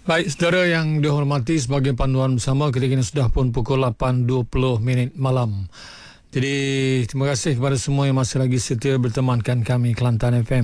Baik, saudara yang dihormati, sebagai panduan bersama, ketika ini sudah pun pukul 8.20 malam. Jadi, terima kasih kepada semua yang masih lagi setia bertemankan kami Kelantan FM.